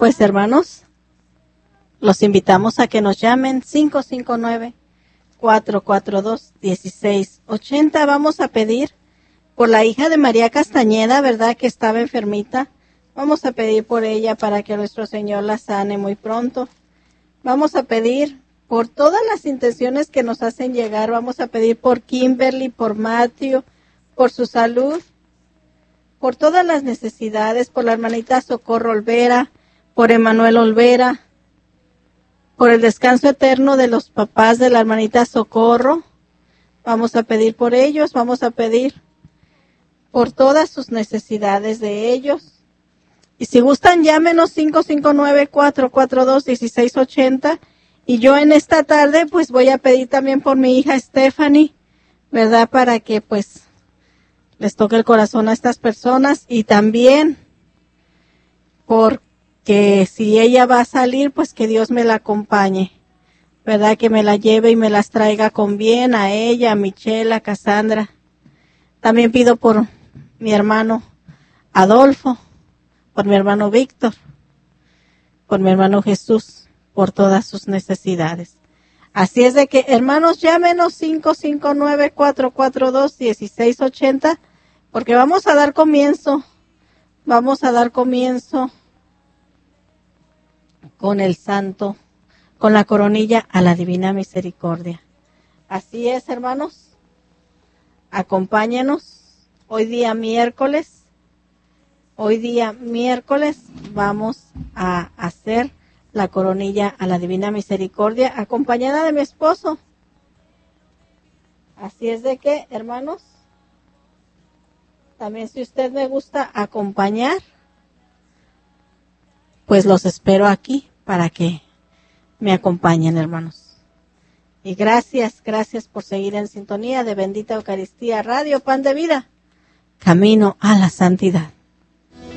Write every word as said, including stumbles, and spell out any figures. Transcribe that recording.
pues hermanos, los invitamos a que nos llamen cinco cinco nueve, cuatro cuatro dos, uno seis ocho cero. Vamos a pedir por la hija de María Castañeda, ¿verdad? Que estaba enfermita. Vamos a pedir por ella para que nuestro Señor la sane muy pronto. Vamos a pedir por todas las intenciones que nos hacen llegar. Vamos a pedir por Kimberly, por Matthew, por su salud, por todas las necesidades, por la hermanita Socorro Olvera, por Emanuel Olvera, por el descanso eterno de los papás de la hermanita Socorro. Vamos a pedir por ellos, vamos a pedir por todas sus necesidades de ellos. Y si gustan, llámenos cinco cinco nueve, cuatro cuatro dos, uno seis ocho cero. Y yo en esta tarde pues voy a pedir también por mi hija Stephanie, ¿verdad? Para que pues les toque el corazón a estas personas. Y también porque si ella va a salir, pues que Dios me la acompañe, ¿verdad? Que me la lleve y me las traiga con bien a ella, a Michelle, a Cassandra. También pido por mi hermano Adolfo, por mi hermano Víctor, por mi hermano Jesús, por todas sus necesidades. Así es de que, hermanos, llámenos cinco cinco nueve, cuatro cuatro dos, uno seis ocho cero, porque vamos a dar comienzo, vamos a dar comienzo con el santo, con la coronilla a la divina misericordia. Así es, hermanos, acompáñenos. Hoy día miércoles, hoy día miércoles vamos a hacer la coronilla a la divina misericordia acompañada de mi esposo. Así es de que, hermanos, también si usted me gusta acompañar, pues los espero aquí para que me acompañen, hermanos. Y gracias, gracias por seguir en sintonía de Bendita Eucaristía Radio, Pan de Vida, camino a la santidad.